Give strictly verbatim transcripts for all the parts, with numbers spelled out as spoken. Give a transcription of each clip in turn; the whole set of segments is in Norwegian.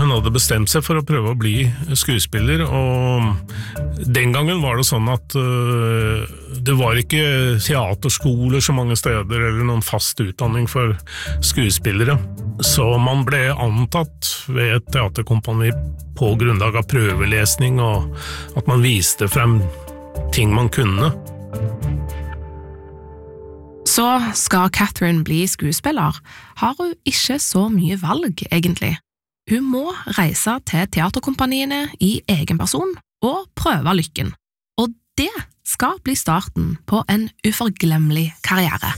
Hun hadde bestemt seg for å prøve å bli skuespiller, og den gangen var det sånn at uh, det var ikke teaterskoler så mange steder, eller noen fast utdanning for skuespillere. Så man ble antatt ved et teaterkompani på grunnlag av prøvelesning, og at man viste frem ting man kunne. Så skal Catherine bli skuespiller, har hun ikke så mye valg, egentlig. Hun må reise til teaterkompaniene i egen person og prøve lykken. Og det skal bli starten på en uforglemmelig karriere.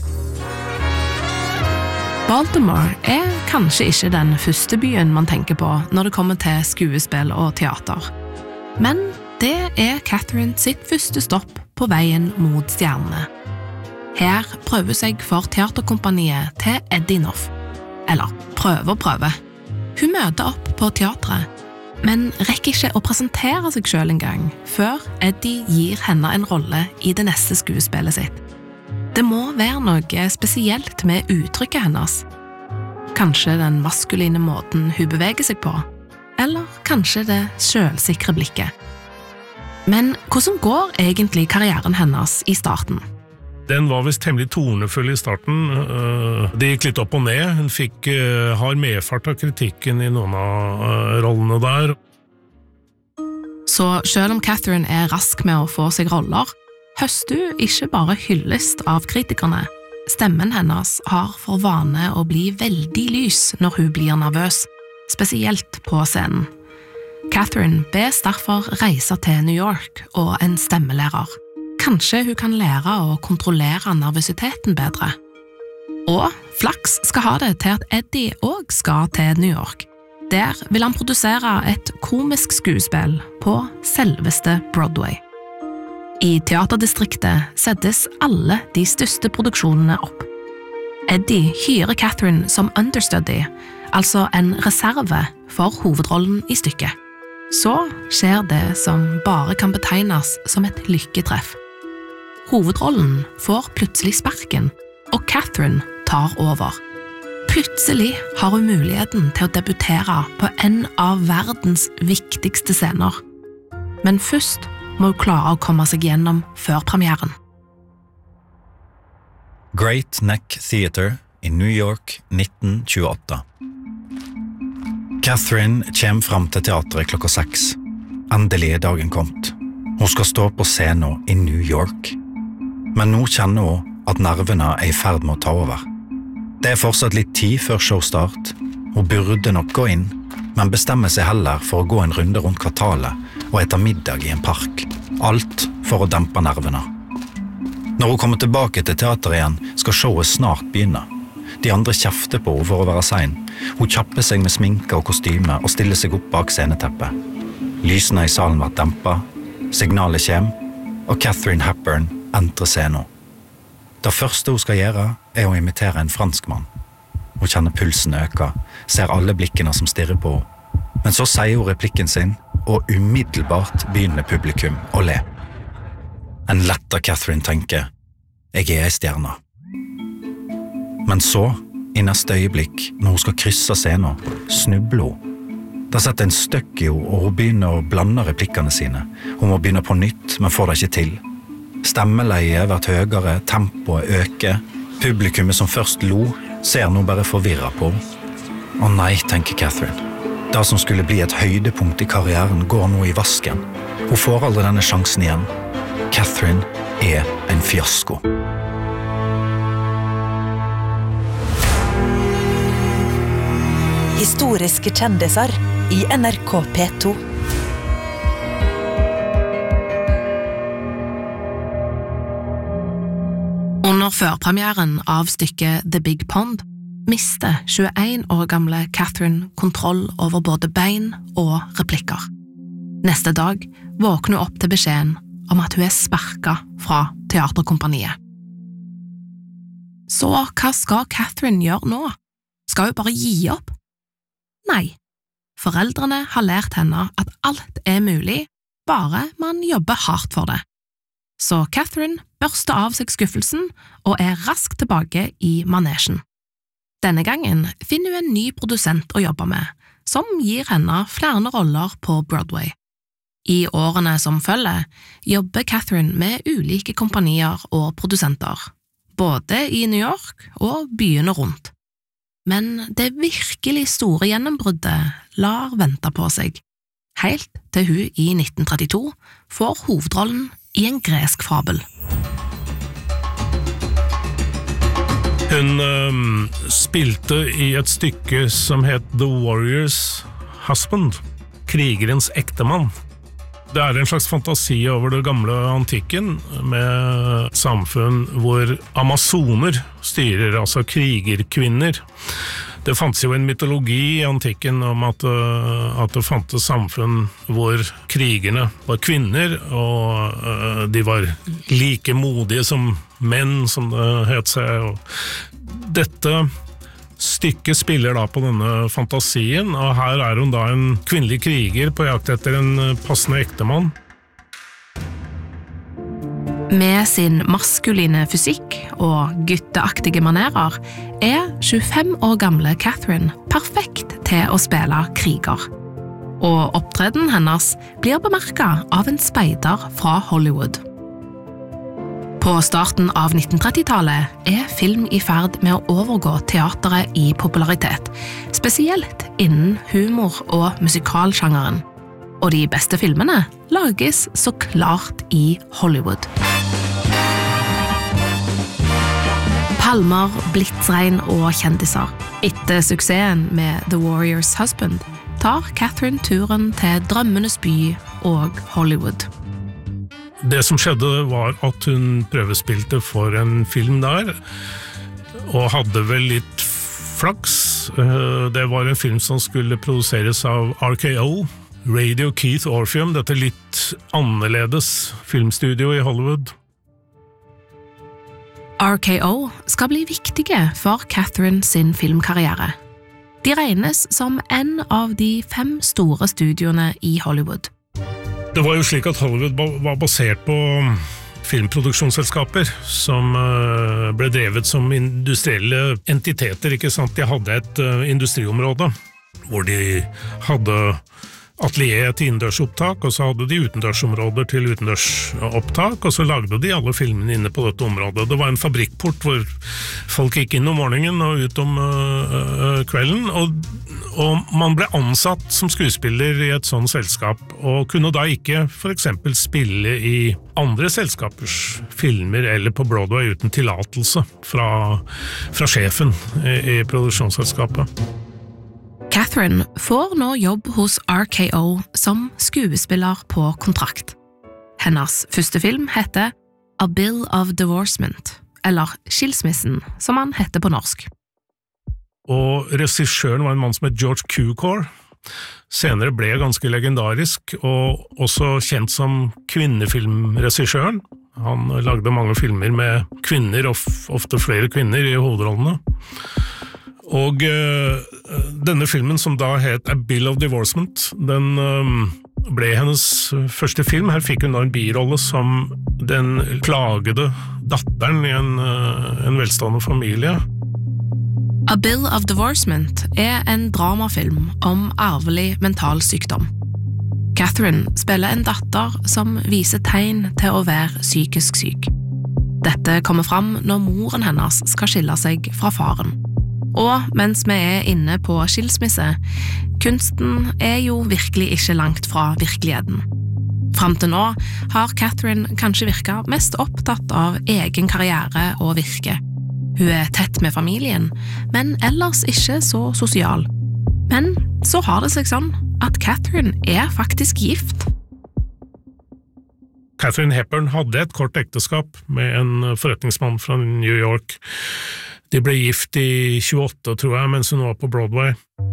Baltimore er kanskje ikke den første byen man tenker på når det kommer til skuespill og teater. Men det er Catherine sitt første stopp på veien mot stjernene. Her prøver seg for teaterkompaniet til Eddie Noff. Eller prøver og prøver. Hun møter opp på teatret, men rekker ikke å presentere seg selv en gang før Eddie gir henne en rolle i det neste skuespillet sitt. Det må være noe spesielt med uttrykket hennes. Kanskje den maskuline måten hun beveger seg på, eller kanskje det selvsikre blikket. Men hvordan går egentlig karrieren hennes i starten? Den var vist temmelig tornefull i starten. Det gikk litt opp og ned. Hun fikk har medfart av kritikken i noen av rollene der. Så selv om Catherine er rask med å få seg roller, høster hun ikke bare hyllest av kritikerne. Stemmen hennes har for vane å bli veldig lys når hun blir nervøs, spesielt på scenen. Catherine bes derfor reise til New York og en stemmelærer. Kanskje hun kan lære å kontrollere nervøsiteten bedre. Og flaks skal ha det til at Eddie også skal til New York. Der vil han produsere et komisk skuespill på selveste Broadway. I teaterdistriktet settes alle de største produksjonene opp. Eddie hyrer Catherine som understudy, altså en reserve for hovedrollen i stykket. Så skjer det som bare kan betegnes som et lykketreff. Hovedrollen får plutselig sparken, og Catherine tar over. Plutselig har hun muligheten til å debutere på en av verdens viktigste scener. Men først må hun klare å komme seg gjennom før premieren. Great Neck Theatre i New York nitten tjueåtte. Catherine kommer frem til teatret klokka seks. Endelig er dagen kommet. Hun skal stå på scenen i New York. Men nå kjenner hun at nervene er i ferd med å ta over. Det er fortsatt litt tid før showstart. Hun burde nok gå inn, men bestemmer seg heller for å gå en runde rundt kvartalet og ete middag i en park. Alt for å dempe nervene. Når hun kommer tilbake til teateret igjen, skal showet snart begynne. De andre kjefter på henne for å være sein. Hun kjapper seg med sminke og kostyme og stiller seg opp bak sceneteppet. Lysene i salen var dempet, signalet kommer, og Catherine Hepburn entrer scenen. Det første hun skal gjøre er å imitere en franskmann. Hun kjenner pulsen øke, ser alle blikkene som stirrer på henne. Men så sier hun replikken sin, og umiddelbart begynner publikum å le. En letta Catherine tenker, jeg er en stjerne. Men så, i neste øyeblikk, når hun skal krysse scenen, snubler hun. Det setter en støkk i henne, og hun begynner å blande replikkene sine. Hun må begynne på nytt, men får det ikke til. Stemmeleiet vært høyere, tempoet øker. Publikummet som først lo, ser nå bare forvirret på. Å nei, tenker Catherine. Det som skulle bli et høydepunkt i karrieren går nå i vasken. Hun får aldri denne sjansen igjen. Catherine er en fiasko. Historiske kjendiser i N R K P to. Under førpremieren av stykket The Big Pond mister tjueen år gamle Catherine kontroll over både bein og replikker. Neste dag våkner hun opp til beskjeden om at hun er sparket fra teaterkompaniet. Så hva skal Catherine gjøre nå? Skal hun bare gi opp? Nei, foreldrene har lært henne at alt er mulig, bare man jobber hardt for det. Så Catherine børster av seg skuffelsen og er raskt tilbake i manesjen. Denne gangen finner hun en ny produsent å jobbe med, som gir henne flere roller på Broadway. I årene som følger, jobber Catherine med ulike kompanier og produsenter, både i New York og byene rundt. Men det virkelig store gjennombruddet lar vente på seg, helt til hun i nitten trettito får hovedrollen i en gresk fabel. Hun um, spilte i et stykke som het The Warrior's Husband, krigerens ektemann. Det er en slags fantasi over det gamle antikken, med samfunn hvor amazoner styrer, altså krigerkvinner. Det fantes jo en mytologi i antikken om at, uh, at det fantes samfunn hvor krigerne var kvinner, og uh, de var like modige som menn, som det het seg. Og dette stykket spiller da på denne fantasien, og her er hun da en kvinnelig kriger på jakt etter en passende ektemann. Med sin maskuline fysikk og gutteaktige manerer er tjuefem år gamle Catherine perfekt til å spille kriger. Og opptreden hennes blir bemerket av en speider fra Hollywood. På starten av nitten tretti-tallet er film i ferd med å overgå teateret i popularitet, spesielt innen humor- og musikalsjangeren. Og de beste filmene lages så klart i Hollywood. Palmer, blitsregn og kjendiser. Etter suksessen med The Warrior's Husband tar Catherine turen til drømmenes by og Hollywood. Det som skjedde var at hun prøvespilte for en film der, og hadde vel litt flaks. Det var en film som skulle produseres av R K O, Radio Keith Orpheum, dette litt annerledes filmstudio i Hollywood. R K O skal bli viktige for Catherine sin filmkarriere. De regnes som en av de fem store studioene i Hollywood. Det var jo slik at Hollywood var basert på filmproduksjonsselskaper som ble drevet som industrielle entiteter, ikke sant? De hadde et industriområde hvor de hadde atelier til innendørsopptak, og så hadde de utendørsområder til utendørsopptak, og så lagde de alle filmene inne på dette området. Det var en fabrikkport hvor folk gikk inn om morgenen og ut om uh, kvelden, og, og man ble ansatt som skuespiller i et sånt selskap, og kunne da ikke for eksempel spille i andre selskapers filmer eller på Broadway uten tillatelse fra, fra sjefen i, i produksjonsselskapet. Catherine får nå jobb hos R K O som skuespiller på kontrakt. Hennes første film heter A Bill of Divorcement, eller Skilsmissen, som han heter på norsk. Og regissøren var en mann som het George Cukor. Senere ble ganske legendarisk, og også kjent som kvinnefilmregissøren. Han lagde mange filmer med kvinner, ofte flere kvinner i hovedrollene. Og uh, denne filmen, som da het A Bill of Divorcement, den uh, ble hennes første film. Her fikk hun da en birolle som den klagede datteren i en, uh, en velstående familie. A Bill of Divorcement er en dramafilm om arvelig mental sykdom. Catherine spiller en datter som viser tegn til å være psykisk syk. Dette kommer fram når moren hennes skal skille seg fra faren. Og mens vi er inne på skilsmisse, kunsten er jo virkelig ikke langt fra virkeligheten. Fram til nå har Catherine kanskje virket mest opptatt av egen karriere og virke. Hun er tett med familien, men ellers ikke så sosial. Men så har det seg sånn at Catherine er faktisk gift. Katharine Hepburn hadde et kort ekteskap med en forretningsmann fra New York. De ble gift i tjueåtte, tror jeg, mens hun var på Broadway.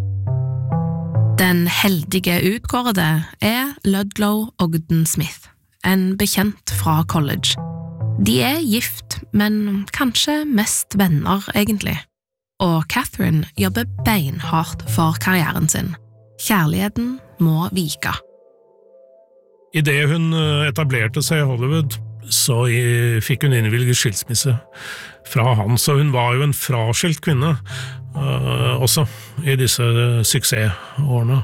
Den heldige utkårede er Ludlow Ogden Smith, en bekjent fra college. De er gift, men kanskje mest venner, egentlig. Og Catherine jobber beinhardt for karrieren sin. Kjærligheten må vike. I det hun etablerte seg i Hollywood, så fikk hun innvilget skilsmisse fra han, så hun var jo en fraskilt kvinne, uh, også, i disse suksessårene.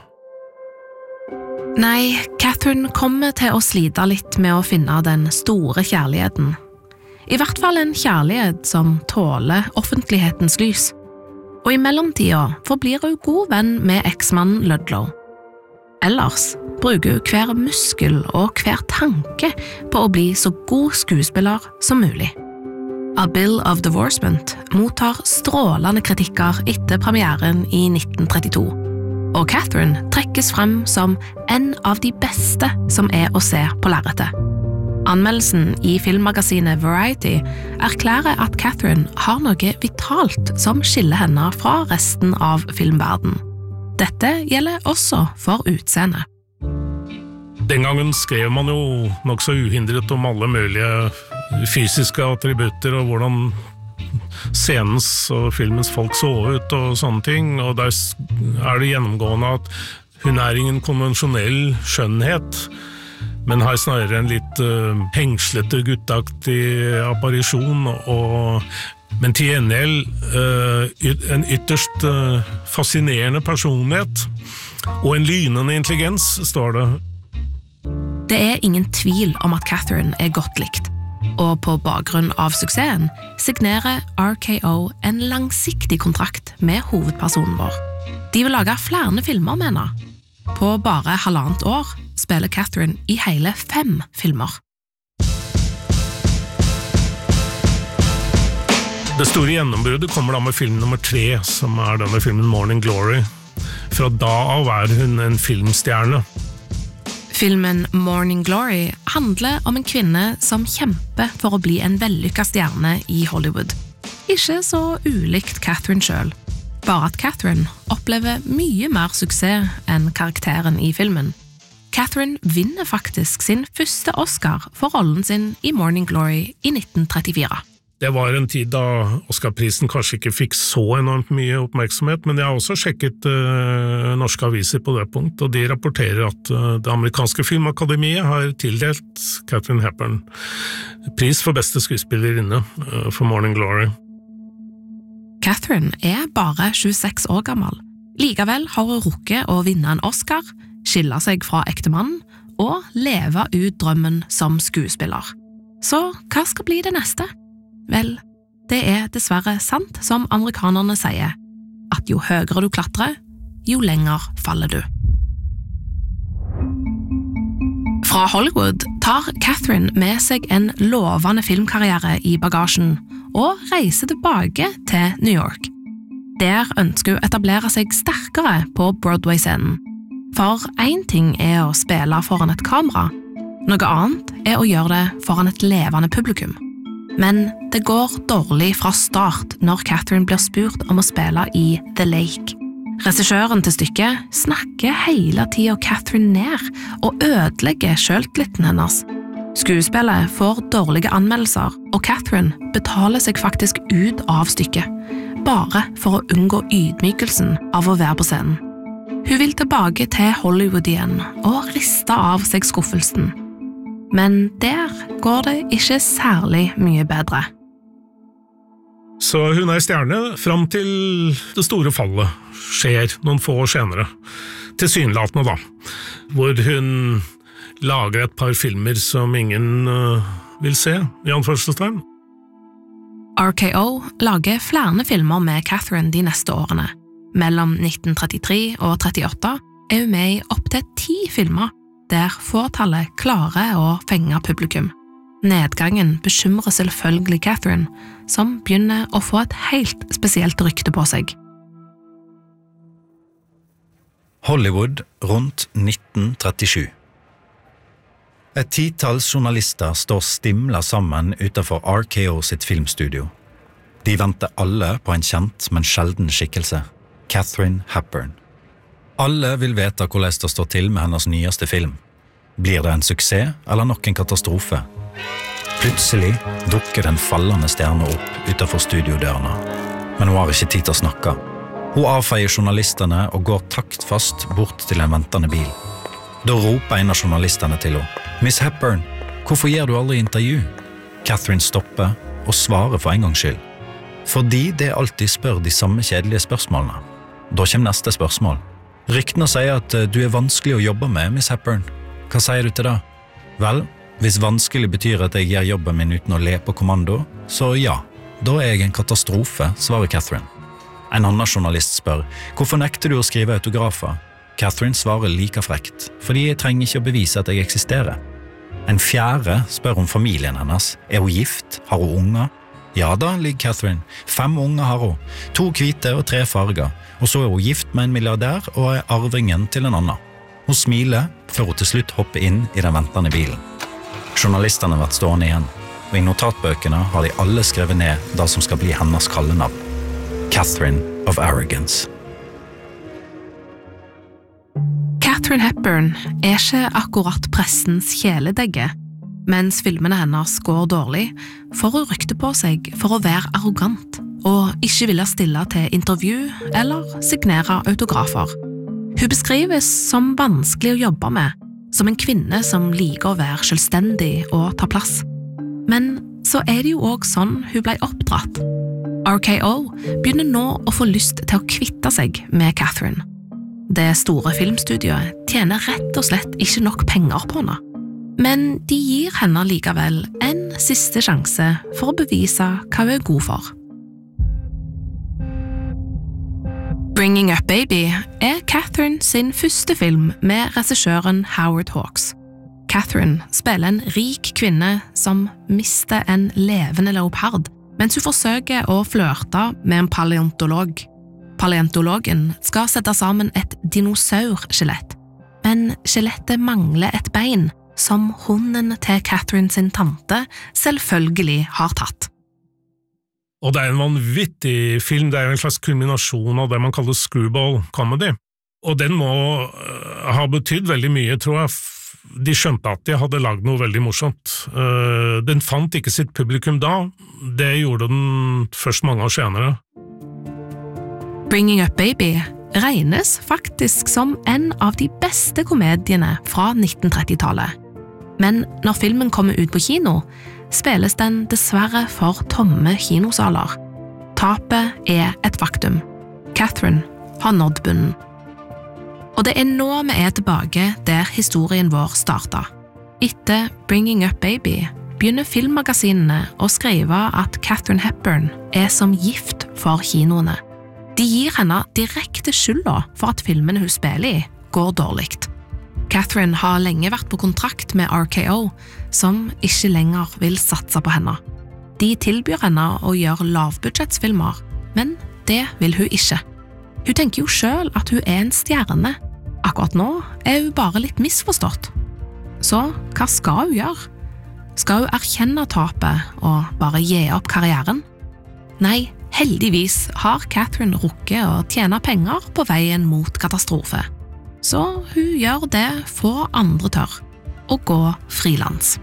Nei, Catherine kommer til å slite litt med å finne den store kjærligheten. I hvert fall en kjærlighet som tåler offentlighetens lys. Og i mellomtida forblir hun god venn med eksmannen Ludlow. Ellers bruker hun hver muskel og hver tanke på å bli så god skuespiller som mulig. A Bill of Divorcement mottar strålende kritikker etter premieren i nitten trettito, og Catherine trekkes frem som en av de beste som er å se på lerretet. Anmeldelsen i filmmagasinet Variety erklærer at Catherine har noe vitalt som skiller henne fra resten av filmverden. Dette gjelder også for utseende. Den gangen skrev man jo nok så uhindret om alle mulige fysiske attributter og hvordan scenens og filmens folk så ut og sånne ting, og der er det gjennomgående at hun er ingen konvensjonell skjønnhet, men har snarere en litt uh, hengslete, guttaktig apparisjon, og, men til gjengjeld uh, en ytterst uh, fascinerende personlighet, og en lynende intelligens, står det. Det er ingen tvil om at Catherine er godt likt, og på bakgrunn av suksessen signerer R K O en langsiktig kontrakt med hovedpersonen vår. De vil lage flere filmer med henne. På bare halvannet år spiller Catherine i hele fem filmer. Det store gjennombruddet kommer da med film nummer tre, som er denne filmen Morning Glory. Fra da av er hun en filmstjerne. Filmen Morning Glory handler om en kvinne som kjemper for å bli en vellykket stjerne i Hollywood. Ikke så ulikt Catherine selv. Bare at Catherine opplever mye mer suksess enn karakteren i filmen. Catherine vinner faktisk sin første Oscar for rollen sin i Morning Glory i nitten trettifire. Det var en tid da Oscar-prisen kanskje ikke fikk så enormt mye oppmerksomhet, men jeg har også sjekket uh, norske aviser på det punkt, og de rapporterer at uh, det amerikanske filmakademiet har tildelt Katharine Hepburn pris for beste skuespillerinne uh, for Morning Glory. Catherine er bare tjueseks år gammel. Likevel har hun rukket å vinne en Oscar, skille seg fra ektemannen og leve ut drømmen som skuespiller. Så hva skal bli det neste? Vel, det er dessverre sant som amerikanerne sier, at jo høyere du klatrer, jo lenger faller du. Fra Hollywood tar Catherine med seg en lovende filmkarriere i bagasjen og reiser tilbake til New York. Der ønsker hun å etablere seg sterkere på Broadway-scenen. For en ting er å spille foran et kamera, noe annet er å gjøre det foran et levende publikum. Men det går dårlig fra start når Catherine blir spurt om å spille i The Lake. Regissøren til stykket snakker hele tiden Catherine ned og ødelegger selvtilliten hennes. Skuespillet får dårlige anmeldelser, og Catherine betaler seg faktisk ut av stykket, bare for å unngå ydmykelsen av å være på scenen. Hun vil tilbake til Hollywood igjen og riste av seg skuffelsen. Men der går det ikke særlig mye bedre. Så hun er stjerne fram til det store fallet skjer noen få år senere. Tilsynelatende da, hvor hun lager et par filmer som ingen uh, vil se, i anførselstegn. R K O lager flere filmer med Catherine de neste årene. Mellom nitten trettitre og trettiåtte er hun med i opp til ti filmer, der fåtallet klarer å fenge publikum. Nedgangen bekymrer selvfølgelig Catherine, som begynner å få et helt spesielt rykte på seg. Hollywood rundt nitten trettisju. Et titalls journalister står stimla sammen utenfor R K O sitt filmstudio. De venter alle på en kjent, men sjelden skikkelse, Katharine Hepburn. Alle vil vite hvordan det står til med hennes nyeste film. Blir det en suksess eller nok en katastrofe? Plutselig dukker den fallende stjerne opp utenfor studiodørene, men hun har ikke tid til å snakke. Hun avfeier journalistene og går taktfast bort til en ventende bil. Da roper en av journalistene til henne, «Miss Hepburn, hvorfor gjør du aldri intervju?» Catherine stopper og svarer for en gangs skyld. Fordi det alltid spør de samme kjedelige spørsmålene. Da kommer neste spørsmål. Ryktene sier at du er vanskelig å jobbe med, Miss Hepburn. Hva sier du til det? Vel, hvis vanskelig betyr at jeg gjør jobben min uten å le på kommando, så ja, da er jeg en katastrofe, svarer Catherine. En annen journalist spør, hvorfor nekter du å skrive autografer? Catherine svarer like frekt, fordi jeg trenger ikke å bevise at jeg eksisterer. En fjerde spør om familien hennes. Er hun gift? Har hun unger? Ja da, ligger Catherine. Fem unger har hun. To hvite og tre farger. Og så er hun gift med en milliardær og er arvingen til en annen. Hun smiler før hun til slutt hopper inn i den ventende bilen. Journalistene har vært stående igjen, og i notatbøkene har de alle skrevet ned det som skal bli hennes kallenavn. Catherine of Arrogance. Catherine Hepburn er ikke akkurat pressens kjæledegge. Mens filmene hennes går dårlig, får hun rykte på seg for å være arrogant og ikke ville stille til intervju eller signere autografer. Hun beskrives som vanskelig å jobbe med, som en kvinne som liker å være selvstendig og ta plass. Men så er det jo også sånn hun ble oppdratt. R K O begynner nå å få lyst til å kvitte seg med Catherine. Det store filmstudioet tjener rett og slett ikke nok penger på henne. Men de gir henne likevel en siste sjanse for å bevise hva hun er god for. Bringing Up Baby er Catherine sin første film med regissøren Howard Hawks. Catherine spiller en rik kvinne som mister en levende leopard, mens hun forsøker å flørte med en paleontolog. Paleontologen skal sette sammen et dinosaurskjelett, men skjelettet mangler et bein, som hunden til Catherine sin tante selvfølgelig har tatt. Og det er en vanvittig film, det er en slags kulminasjon av det man kaller screwball comedy. Og den må uh, ha betydd veldig mye, tror jeg. De skjønte at de hadde lagd noe veldig morsomt. Uh, den fant ikke sitt publikum da, det gjorde den først mange år senere. Bringing Up Baby regnes faktisk som en av de beste komediene fra nitten trettitallet. Men når filmen kommer ut på kino, spilles den dessverre for tomme kinosaler. Tapet er et faktum. Catherine har nådd bunnen. Og det er nå vi er tilbake der historien vår startet. Etter Bringing Up Baby begynner filmmagasinene å skrive at Catherine Hepburn er som gift for kinoene. De gir henne direkte skylda for at filmene hun spiller i går dårligt. Catherine har lenge vært på kontrakt med R K O, som ikke lenger vil satse på henne. De tilbyr henne å gjøre lavbudsjettsfilmer, men det vil hun ikke. Hun tenker jo selv at hun er en stjerne. Akkurat nå er hun bare litt misforstått. Så hva skal hun gjøre? Skal hun erkjenne tapet og bare gi opp karrieren? Nei, heldigvis har Catherine rukket å tjene penger på veien mot katastrofe. Så hun gjør det få andre tør, å gå frilans.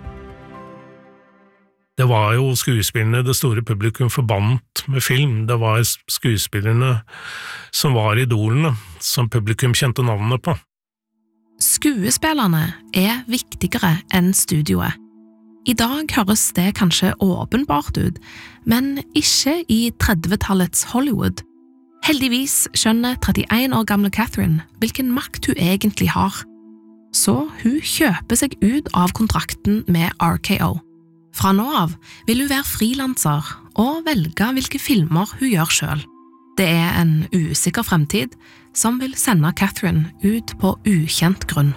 Det var jo skuespillerne det store publikum forbandt med film. Det var skuespillerne som var idolene, som publikum kjente navnet på. Skuespillerne er viktigere enn studioet. I dag høres det kanskje åpenbart ut, men ikke i trettitalletets Hollywood. Heldigvis skjønner trettien år gamle Catherine hvilken makt hun egentlig har. Så hun kjøper seg ut av kontrakten med R K O. Fra nå av vil hun være frilanser og velge hvilke filmer hun gjør selv. Det er en usikker fremtid som vil sende Catherine ut på ukjent grunn.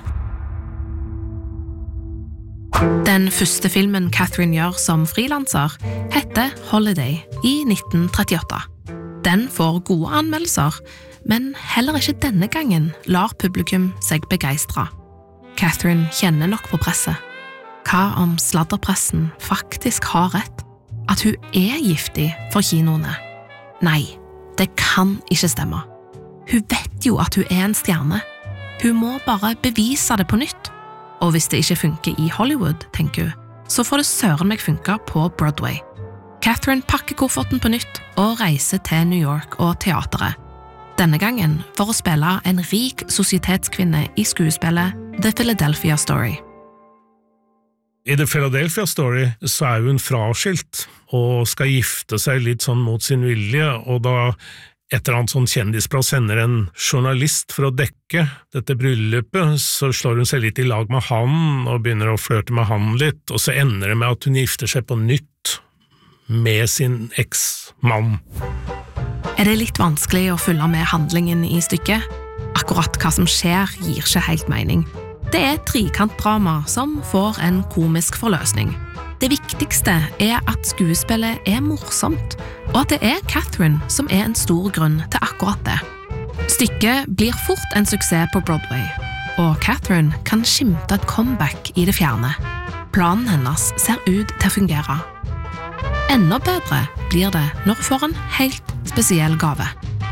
Den første filmen Catherine gjør som frilanser heter Holiday i nitten trettiåtte. Den får gode anmeldelser, men heller ikke denne gangen lar publikum seg begeistre. Catherine kjenner nok på presset. Hva om sladderpressen faktisk har rett? At hun er giftig for kinoene? Nei, det kan ikke stemme. Hun vet jo at hun er en stjerne. Hun må bare bevise det på nytt. Og hvis det ikke funker i Hollywood, tenker hun, så får det søren meg funke på Broadway. Catherine pakker kofferten på nytt og reiser til New York og teateret. Denne gangen for å spille en rik sosietetskvinne i skuespillet The Philadelphia Story. I The Philadelphia Story så er hun fraskilt og skal gifte seg litt sånn mot sin vilje, og da et eller annet sånn kjendisblad sender en journalist for å dekke dette bryllupet, så slår hun seg litt i lag med han og begynner å flørte med han litt, og så ender det med at hun gifter seg på nytt med sin eks-mann. Er det litt vanskelig å følge med handlingen i stykket? Akkurat hva som skjer gir ikke helt mening. Det er et trikantdrama som får en komisk forløsning. Det viktigste er at skuespillet er morsomt, og at det er Catherine som er en stor grunn til akkurat det. Stykket blir fort en suksess på Broadway, og Catherine kan skimte et comeback i det fjerne. Planen hennes ser ut til å fungere. Enda bedre blir det når hun får en helt spesiell gave.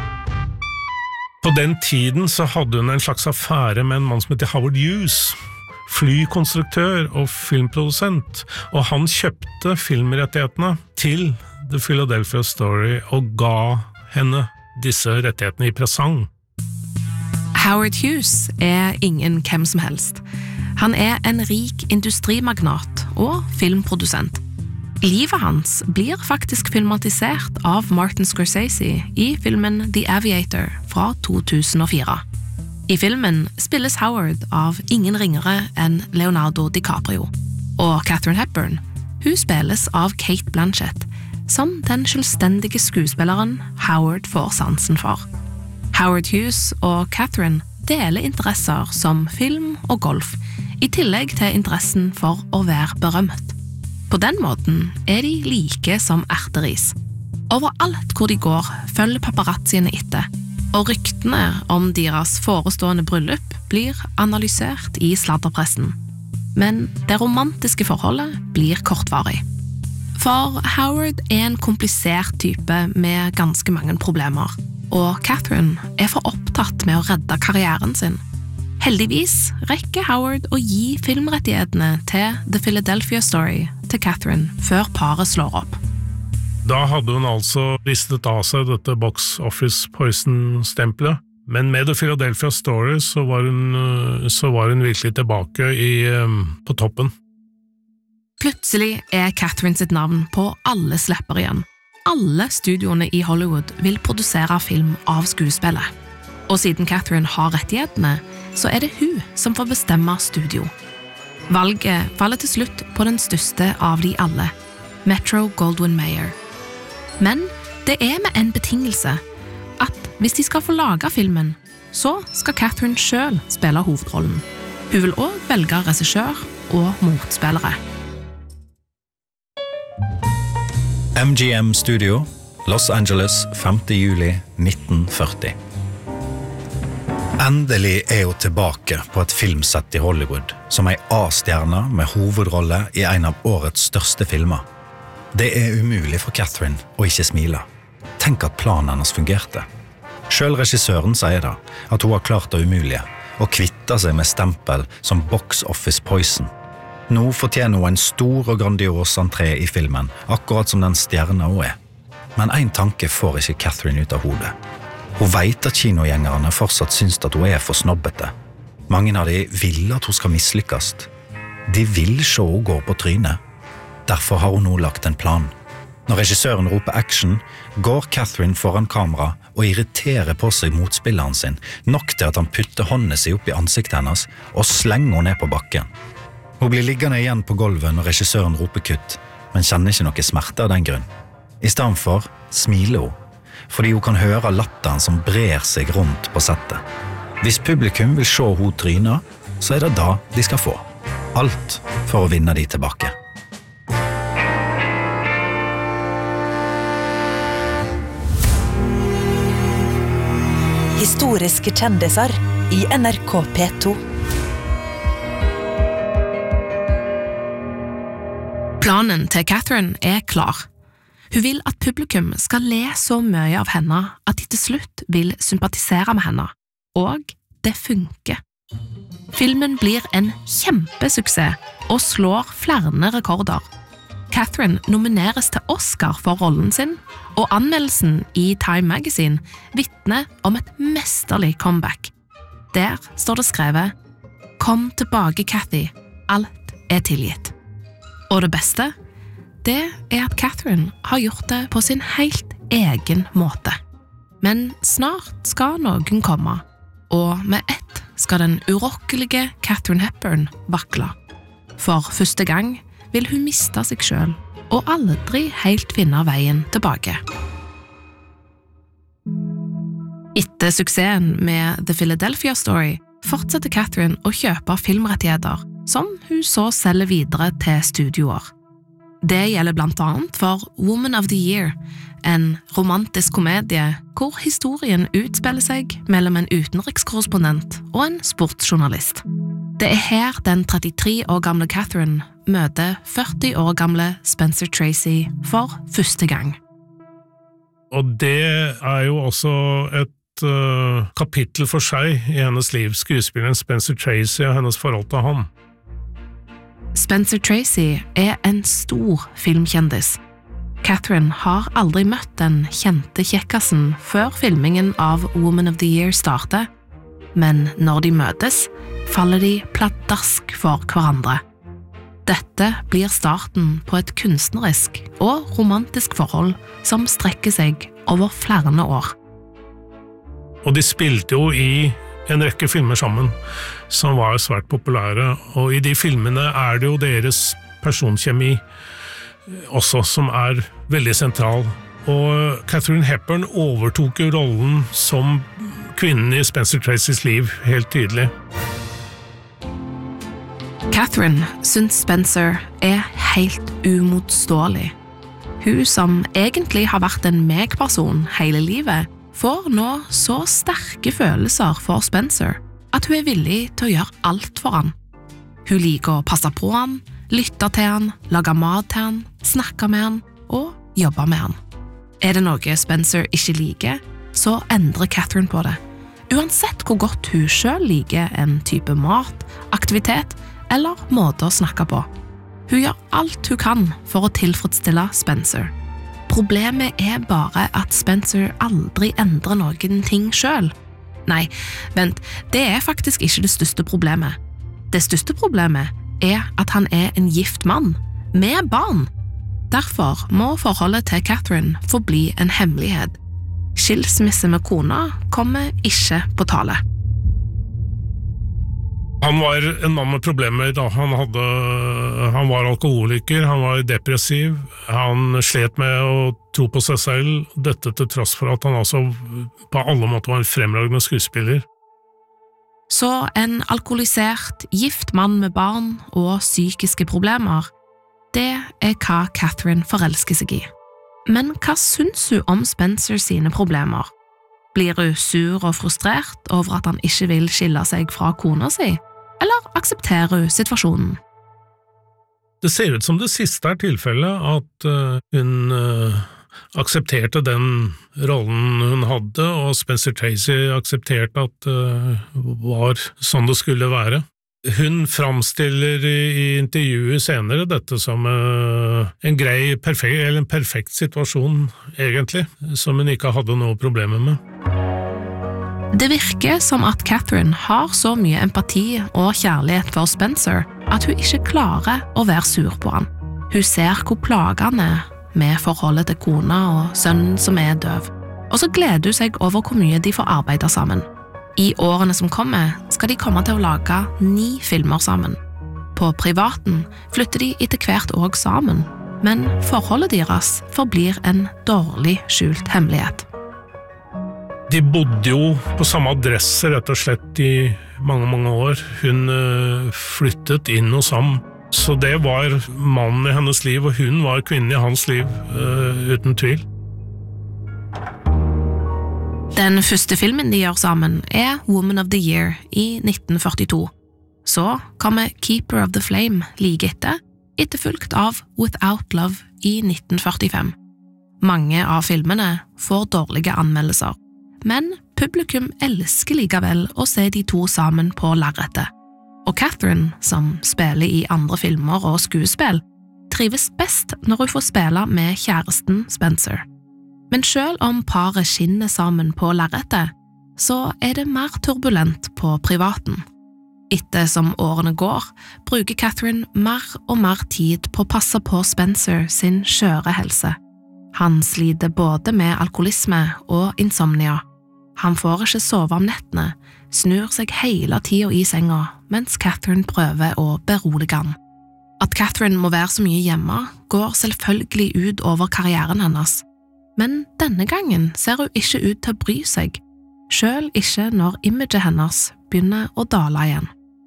På den tiden så hadde hun en slags affære med en mann som heter Howard Hughes, flykonstruktør og filmprodusent, og han kjøpte filmrettighetene til The Philadelphia Story og ga henne disse rettighetene i presang. Howard Hughes er ingen hvem som helst. Han er en rik industrimagnat og filmprodusent. Livet hans blir faktisk filmatisert av Martin Scorsese i filmen The Aviator fra to tusen og fire. I filmen spilles Howard av ingen ringere enn Leonardo DiCaprio, og Katharine Hepburn, hun spilles av Cate Blanchett, som den selvstendige skuespilleren Howard får sansen for. Howard Hughes og Catherine deler interesser som film og golf, i tillegg til interessen for å være berømt. På den måten er de like som erteris. Overalt hvor de går, følger paparazziene etter, og ryktene om deres forestående bryllup blir analysert i sladderpressen. Men det romantiske forholdet blir kortvarig. For Howard er en komplisert type med ganske mange problemer, og Catherine er for opptatt med å redde karrieren sin. Heldigvis rekker Howard å gi filmrettighetene til The Philadelphia Story til Catherine før paret slår opp. Da hadde hun altså ristet av seg dette Box Office Poison-stempelet, men med The Philadelphia Story så var hun, så var hun virkelig tilbake i, på toppen. Plutselig er Catherine sitt navn på alle slepper igjen. Alle studioene i Hollywood vil produsere film av skuespillet. Og siden Catherine har rettighetene, så er det hun som får bestemme studio. Valget faller til slutt på den største av de alle, Metro-Goldwyn-Mayer. Men det er med en betingelse, at hvis de skal få lage filmen, så skal Catherine selv spille hovedrollen. Hun vil også velge regissør og motspillere. M G M Studio, Los Angeles, femte juli nitten førti. Endelig er hun tilbake på et filmsett i Hollywood, som ei A-stjerne med hovedrolle i en av årets største filmer. Det er umulig for Catherine å ikke smile. Tenk at planen hennes fungerte. Selv regissøren sier da at hun har klart det umulige, og kvitter seg med stempel som Box Office Poison. Nå fortjener hun en stor og grandios entré i filmen, akkurat som den stjerna hun er. Men en tanke får ikke Catherine ut av hodet. Hun vet at kinogjengerne fortsatt syns at hun er for snobbete. Mange av de vil at hun skal mislykkes. De vil se hun gå på trynet. Derfor har hun nå lagt en plan. Når regissøren roper action, går Catherine foran kamera og irriterer på seg motspilleren sin, nok til at han putter hånden sin opp i ansiktet hennes og slenger henne ned på bakken. Hun blir liggende igjen på gulvet når regissøren roper kutt, men kjenner ikke noe smerte av den grunn. I stedet for smiler hun, fordi hun kan høre latteren som brer seg rundt på settet. Hvis publikum vil se hun tryne, så er det da de skal få. Alt for å vinne de tilbake. Historiske kjendiser i N R K P to. Planen til Catherine er klar. Hun vil at publikum skal le så mye av henne at de til slutt vil sympatisere med henne. Og det funker. Filmen blir en kjempesuksess og slår flere rekorder. Catherine nomineres til Oscar for rollen sin, og anmeldelsen i Time Magazine vitner om et mesterlig comeback. Der står det skrevet: «Kom tilbake, Cathy. Alt er tilgitt.» Og det beste, det er at Catherine har gjort det på sin helt egen måte. Men snart skal noen komme, og med ett skal den urokkelige Katharine Hepburn vakle. For første gang vil hun miste seg selv, og aldri helt finne veien tilbake. Etter suksessen med The Philadelphia Story fortsetter Catherine å kjøpe filmrettigheter, som hun så selger videre til studioer. Det gjelder blant annet for Woman of the Year, en romantisk komedie hvor historien utspiller seg mellom en utenrikskorrespondent og en sportsjournalist. Det er her den trettitre år gamle Catherine møter førti år gamle Spencer Tracy for første gang. Og det er jo også et uh, kapittel for seg i hennes liv, skuespilleren Spencer Tracy og hennes forhold til han. Spencer Tracy er en stor filmkjendis. Catherine har aldri møtt den kjente kjekkasen før filmingen av Woman of the Year starter, men når de møtes, faller de pladask for hverandre. Dette blir starten på et kunstnerisk og romantisk forhold som strekker seg over flere år. Og de spilte jo i en rekke filmer sammen, som var svært populære, og i de filmene er det jo deres personkjemi også som er veldig sentral. Og Katharine Hepburn overtok jo rollen som kvinnen i Spencer Tracys liv helt tydelig. Catherine syns Spencer er helt umotståelig. Hun som egentlig har vært en meg-person hele livet, får nå så sterke følelser for Spencer at hun er villig til å gjøre alt for han. Hun liker å passe på han, lytte til han, lage mat til han, snakke med han og jobbe med han. Er det noe Spencer ikke liker, så endrer Catherine på det. Uansett hvor godt hun selv liker en type mat, aktivitet eller måte å snakke på. Hun gjør alt hun kan for å tilfredsstille Spencer. Problemet er bare at Spencer aldri endrer noen ting selv. Nei, vent, det er faktisk ikke det største problemet. Det største problemet er at han er en gift mann, med barn. Derfor må forholdet til Catherine forbli en hemmelighet. Skilsmisse med kona kommer ikke på tale. Han var en mann med problemer da. Han, hadde, han var alkoholiker, han var depressiv, han slet med å tro på seg selv, dette til tross for at han altså på alle måter var en fremragende skuespiller. Så en alkoholisert, gift mann med barn og psykiske problemer, det er hva Catherine forelsker seg i. Men hva syns hun om Spencer sine problemer? Blir hun sur og frustrert over at han ikke vil skille seg fra kona si? Eller aksepterer hun situasjonen? Det ser ut som det siste er tilfellet, at uh, hun uh, aksepterte den rollen hun hadde, og Spencer Tracy aksepterte at det uh, var sånn det skulle være. Hun framstiller i, i intervjuet senere dette som uh, en grei, perfekt, eller en perfekt situasjon, egentlig, som hun ikke hadde noe problemer med. Det virker som at Catherine har så mye empati og kjærlighet for Spencer at hun ikke klarer å være sur på han. Hun ser hvor plagende med forholdet til kona og sønnen som er døv, og så gleder hun seg over hvor mye de får arbeide sammen. I årene som kommer skal de komme til å lage ni filmer sammen. På privaten flytter de etter hvert også sammen, men forholdet deres forblir en dårlig skjult hemmelighet. De bodde jo på samme adresse rett og slett i mange, mange år. Hun flyttet inn hos ham, så det var mannen i hennes liv, og hun var kvinnen i hans liv, uten tvil. Den første filmen de gjør sammen er Woman of the Year i nitten førtito. Så kommer Keeper of the Flame like etter, etterfulgt av Without Love i nitten førtifem. Mange av filmene får dårlige anmeldelser, men publikum elsker likevel å se de to sammen på lerretet. Og Catherine, som spiller i andre filmer og skuespill, trives best når hun får spille med kjæresten Spencer. Men selv om paret skinner sammen på lerretet, så er det mer turbulent på privaten. Etter som årene går, bruker Catherine mer og mer tid på å passe på Spencer sin skjøre helse. Han sliter både med alkoholisme og insomnia. Han får ikke sove om nettene, snur seg hele tiden i senga, mens Catherine prøver å berolige han. At Catherine må være så mye hjemme, går selvfølgelig ut over karrieren hennes. Men denne gangen ser hun ikke ut til å bry seg, selv ikke når imaget hennes begynner å dale igjen.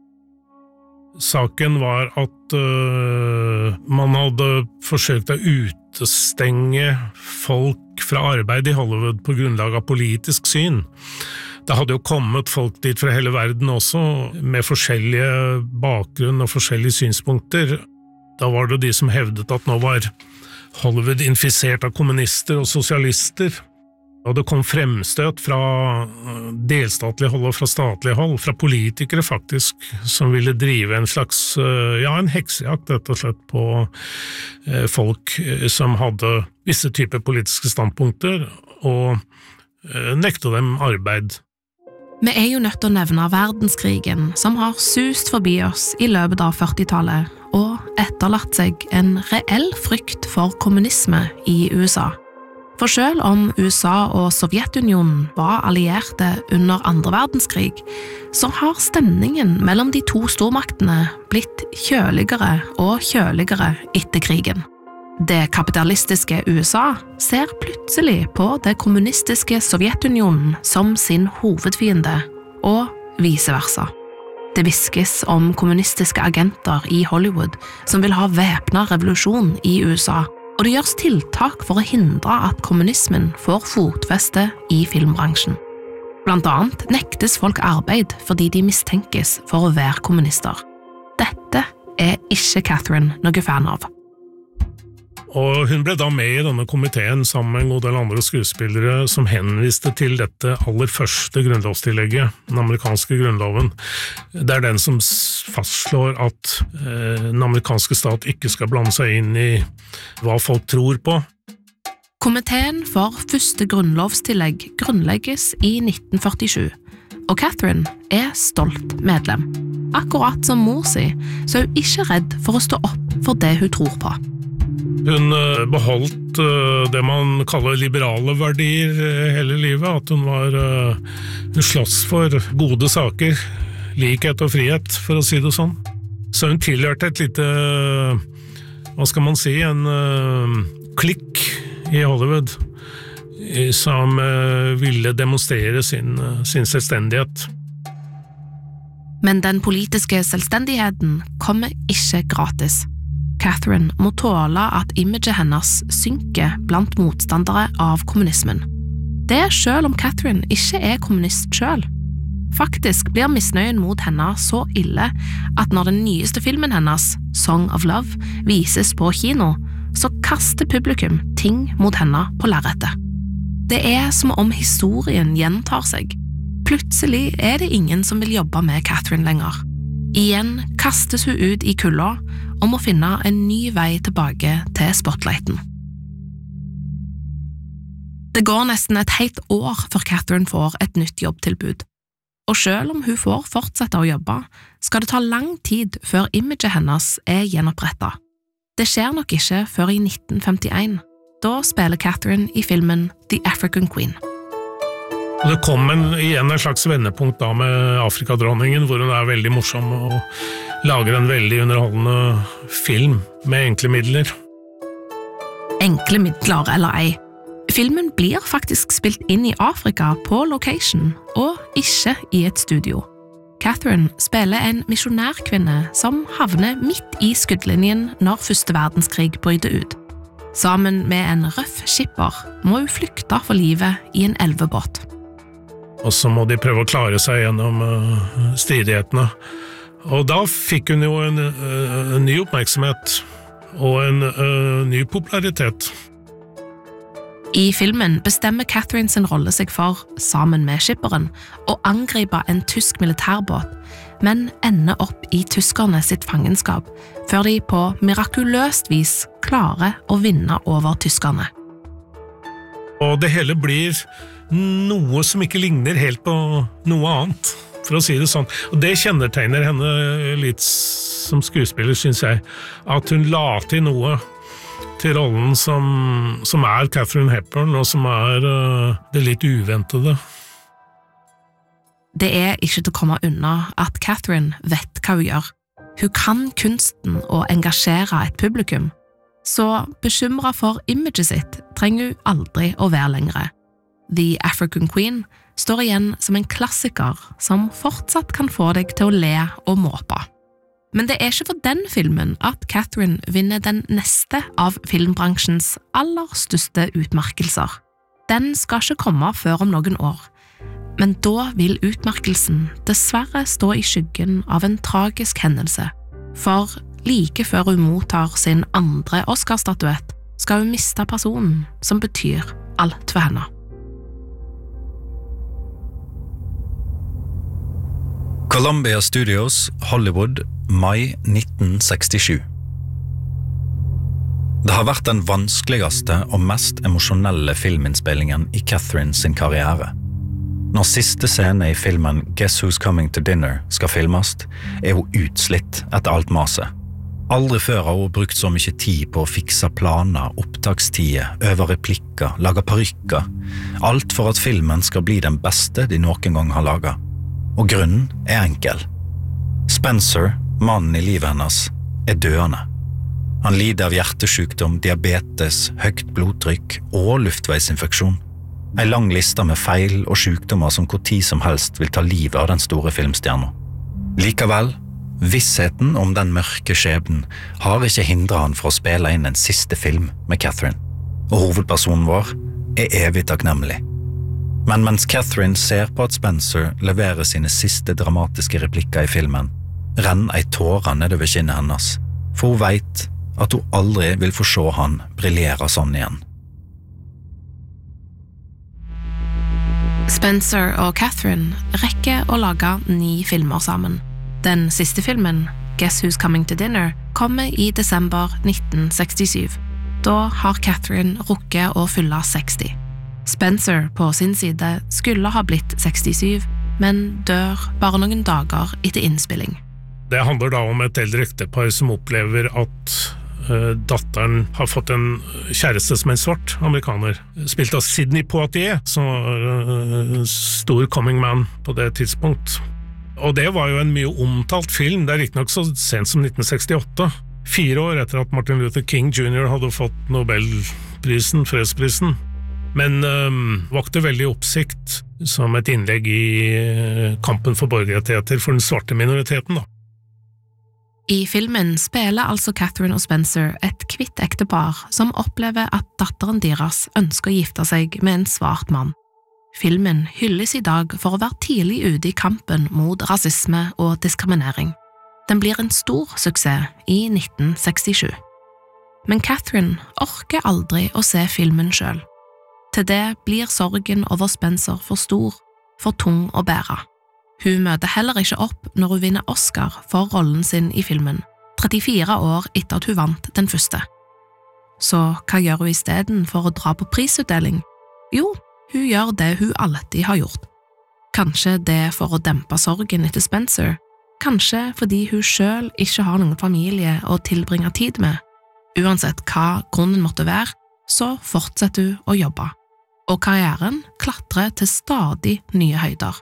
Saken var at uh, man hadde forsøkt å utestenge folk fra arbeid i Hollywood på grunnlag av politisk syn. Det hadde jo kommet folk dit fra hele verden også, med forskjellige bakgrunn og forskjellige synspunkter. Da var det de som hevdet at nå var Hollywood infisert av kommunister og sosialister. Og det kom fremstøt fra delstatlig hold og fra statlig hold, fra politikere faktisk, som ville drive en slags, ja, en heksejakt rett og slett på folk som hadde visse typer politiske standpunkter, og nekte dem arbeid. Vi er jo nødt til å nevne verdenskrigen, som har sust forbi oss i løpet av førtitallet, og etterlatt seg en reell frykt for kommunisme i U S A. For selv om U S A og Sovjetunionen var allierte under andre verdenskrig, så har stemningen mellom de to stormaktene blitt kjøligere og kjøligere etter krigen. Det kapitalistiske U S A ser plutselig på det kommunistiske Sovjetunionen som sin hovedfiende, og vice versa. Det viskes om kommunistiske agenter i Hollywood som vil ha væpnet revolusjon i U S A, og det gjøres tiltak for å hindre at kommunismen får fotfeste i filmbransjen. Blant annet nektes folk arbeid fordi de mistenkes for å være kommunister. Dette er ikke Catherine noe fan av. Og hun ble da med i denne komiteen sammen med en god del andre skuespillere som henviste til dette aller første grunnlovstillegget, den amerikanske grunnloven. Det er den som fastslår at eh, den amerikanske stat ikke skal blande seg inn i hva folk tror på. Komiteen for første grunnlovstillegg grunnlegges i nitten førtisju, og Catherine er stolt medlem. Akkurat som mor si, så er hun ikke redd for å stå opp for det hun tror på. Hun beholdt det man kaller liberale verdier hele livet, at hun var hun slåss for gode saker, likhet og frihet, for å si det sånn. Så hun tilhørte et lite, hva skal man si, en klikk i Hollywood, som ville demonstrere sin, sin selvstendighet. Men den politiske selvstendigheten kommer ikke gratis. Catherine må tåle at imaget hennes synker blant motstandere av kommunismen. Det er selv om Catherine ikke er kommunist selv. Faktisk blir misnøyen mot henne så ille at når den nyeste filmen hennes, Song of Love, vises på kino, så kaster publikum ting mot henne på lerretet. Det er som om historien gjentar seg. Plutselig er det ingen som vil jobbe med Catherine lenger. Igjen kastes hun ut i kulda og må finne en ny vei tilbake til spotlighten. Det går nesten et helt år før Catherine får et nytt jobbtilbud. Og selv om hun får fortsette å jobbe, skal det ta lang tid før imaget hennes er gjenopprettet. Det skjer nok ikke før i nitten femtien. Da spiller Catherine i filmen The African Queen. Det kom en, igjen en slags vendepunkt da med Afrikadronningen, hvor hun er veldig morsom og lager en veldig underholdende film med enkle midler. Enkle midler eller ei. Filmen blir faktisk spilt inn i Afrika på location, og ikke i et studio. Catherine spiller en misjonærkvinne som havner midt i skuddlinjen når første verdenskrig bryter ut. Sammen med en røff skipper må hun flykte for livet i en elvebåt. Og så må de prøve å klare seg gjennom uh, stridighetene. Og da fikk hun jo en, uh, en ny oppmerksomhet og en uh, ny popularitet. I filmen bestemmer Catherine sin rolle seg for, sammen med skipperen, å angripe en tysk militærbåt, men ender opp i tyskerne sitt fangenskap, før de på mirakuløst vis klarer å vinne over tyskerne. Og det hele blir noe som ikke ligner helt på noe annet. for å si det sånn. Og det kjennetegner henne litt som skuespiller, synes jeg, at hun la til noe til rollen som, som er Katharine Hepburn, og som er uh, det litt uventede. Det er ikke til å komme unna at Katharine vet hva hun gjør. Hun kan kunsten å engasjere et publikum, så bekymret for imaget sitt trenger hun aldri å være lengre. The African Queen står igjen som en klassiker som fortsatt kan få deg til å le og måpe. Men det er ikke for den filmen at Katharine vinner den neste av filmbransjens aller største utmerkelser. Den skal ikke komme før om noen år, men da vil utmerkelsen dessverre stå i skyggen av en tragisk hendelse, for like før hun mottar sin andre Oscar-statuett, skal hun miste personen som betyr alt for henne. Columbia Studios, Hollywood, mai nitten sekstisju. Det har vært den vanskeligste og mest emosjonelle filminnspillingen i Katharine sin karriere. Når siste scene i filmen Guess Who's Coming to Dinner skal filmes, er hun utslitt etter alt maset. Aldri før har hun brukt så mye tid på å fikse planer, opptakstider, øve replikker, lage parykker. Alt for at filmen skal bli den beste de noen gang har laget. Og grunnen er enkel. Spencer, mannen i livet hennes, er døende. Han lider av hjertesykdom, diabetes, høyt blodtrykk og luftveisinfeksjon. En lang liste med feil og sykdommer som hvor tid som helst vil ta livet av den store filmstjernen. Likevel, vissheten om den mørke skjebnen har ikke hindret han fra å spille inn en siste film med Katharine. Og hovedpersonen vår er evig takknemlig. Men mens Katharine ser på at Spencer leverer sine siste dramatiske replikker i filmen, renner ei tåre nedover kinnet hennes, for hun vet at hun aldri vil få se han briljere sånn igjen. Spencer og Katharine rekker å lage ni filmer sammen. Den siste filmen, Guess Who's Coming to Dinner, kommer i desember nitten sekstisju. Da har Katharine rukket å fylle seksti. Spencer på sin side skulle ha blitt sekstisju, men dør bare noen dager etter innspilling. Det handler da om et eldre ektepar som opplever at uh, datteren har fått en kjæreste som en svart amerikaner, spilt av Sidney Poitier, som var uh, stor coming man på det tidspunkt. Og det var jo en mye omtalt film, det er riktignok så sent som nitten sekstiåtte, fire år etter at Martin Luther King junior hadde fått Nobelprisen, fredsprisen. Men um, vakte veldig oppsikt som et innlegg i uh, kampen for borgerrettigheter for den svarte minoriteten. Da. I filmen spiller altså Katharine og Spencer et kvitt ektepar som opplever at datteren deres ønsker å gifte seg med en svart mann. Filmen hylles i dag for å være tidlig ute i kampen mot rasisme og diskriminering. Den blir en stor suksess i nitten sekstisju. Men Katharine orker aldri å se filmen selv. Til det blir sorgen over Spencer for stor, for tung å bære. Hun møter heller ikke opp når hun vinner Oscar for rollen sin i filmen, trettifire år etter at hun vant den første. Så hva gjør hun i stedet for å dra på prisutdeling? Jo, hun gjør det hun alltid har gjort. Kanskje det for å dempe sorgen etter Spencer, kanskje fordi hun selv ikke har noen familie å tilbringe tid med. Uansett hva grunnen måtte være, så fortsetter hun å jobbe. Og karrieren klatrer til stadig nye høyder.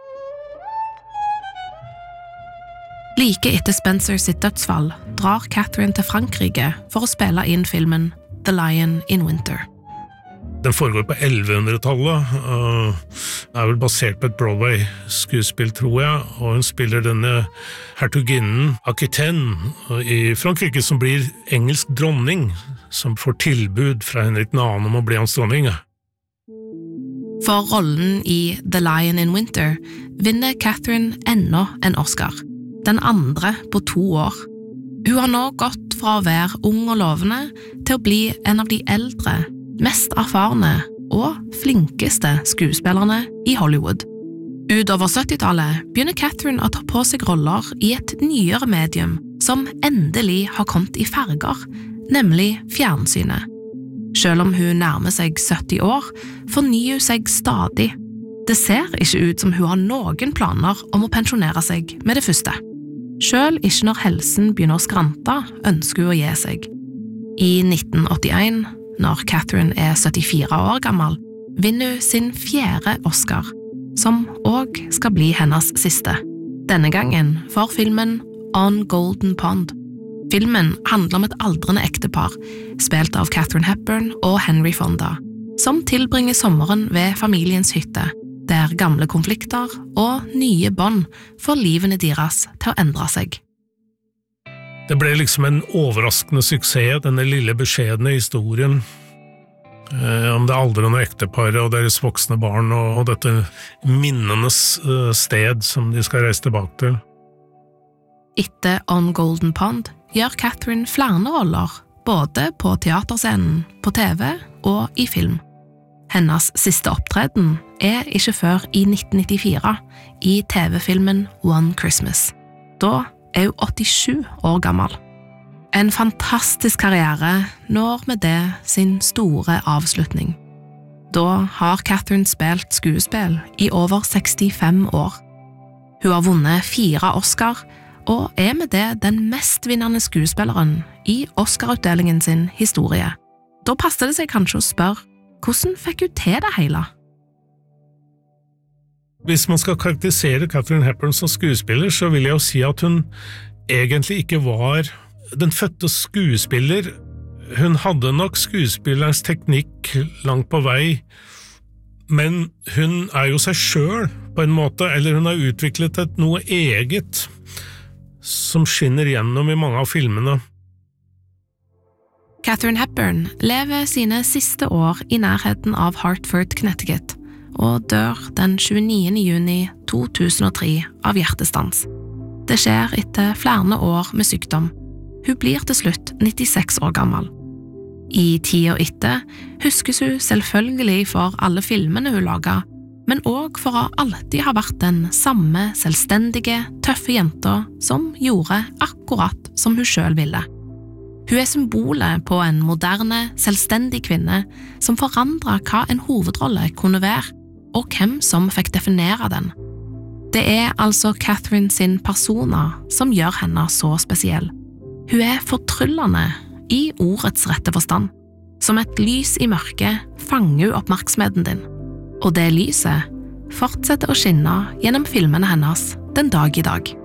Like etter Spencer sitt dødsfall drar Katharine til Frankrike for å spille inn filmen The Lion in Winter. Den foregår på ellevehundretallet, uh, er vel basert på et Broadway-skuespill, tror jeg, og hun spiller denne hertuginnen Aquitaine i Frankrike, som blir engelsk dronning, som får tilbud fra Henrik den andre om å bli hans dronning. For rollen i The Lion in Winter vinner Katharine ennå en Oscar, den andre på to år. Hun har nå gått fra å være ung og lovende til å bli en av de eldre, mest erfarne og flinkeste skuespillerne i Hollywood. Utover syttitallet begynner Katharine å ta på seg roller i et nyere medium som endelig har kommet i farger, nemlig fjernsynet. Selv om hun nærmer seg sytti år, fornyer hun seg stadig. Det ser ikke ut som hun har noen planer om å pensjonere seg med det første. Selv ikke når helsen begynner å skrante, ønsker hun å gi seg. I nitten åttien, når Catherine er syttifire år gammel, vinner hun sin fjerde Oscar, som også skal bli hennes siste. Denne gangen for filmen On Golden Pond. Filmen handler om et aldrende ektepar, spilt av Katharine Hepburn og Henry Fonda, som tilbringer sommeren ved familiens hytte, der gamle konflikter og nye bånd får livene deres til å endre seg. Det ble liksom en overraskende suksess, denne lille beskjedne historien eh, om det aldrende ekteparet og deres voksne barn og, og dette minnenes eh, sted som de skal reise tilbake til. Etter On Golden Pond gjør Catherine flere roller, både på teaterscenen, på T V og i film. Hennes siste opptreden er ikke før i nitten nittifire, i T V-filmen One Christmas. Da er hun åttisju år gammel. En fantastisk karriere når med det sin store avslutning. Da har Catherine spilt skuespill i over sekstifem år. Hun har vunnet fire Oscar, og er med det den mestvinnende skuespilleren i Oscar-utdelingen sin historie. Da passer det seg kanskje å spørre, hvordan fikk hun til det hele? Hvis man skal karakterisere Katharine Hepburn som skuespiller, så vil jeg jo si at hun egentlig ikke var den fødte skuespiller. Hun hadde nok skuespillerens teknikk langt på vei, men hun er jo seg selv på en måte, eller hun har utviklet et noe eget som skinner gjennom i mange av filmene. Katharine Hepburn lever sine siste år i nærheten av Hartford, Connecticut, og dør den tjueniende juni to tusen og tre av hjertestans. Det skjer etter flere år med sykdom. Hun blir til slutt nittiseks år gammel. I tida etter huskes hun selvfølgelig for alle filmene hun laget, men også for å alltid ha vært den samme selvstendige, tøffe jenta som gjorde akkurat som hun selv ville. Hun er symbolet på en moderne, selvstendig kvinne som forandret hva en hovedrolle kunne være, og hvem som fikk definere den. Det er altså Catherine sin persona som gjør henne så spesiell. Hun er fortryllende i ordets rette forstand. Som et lys i mørket fanger hun oppmerksomheten din, og det lyset fortsetter å skinne gjennom filmene hennes den dag i dag.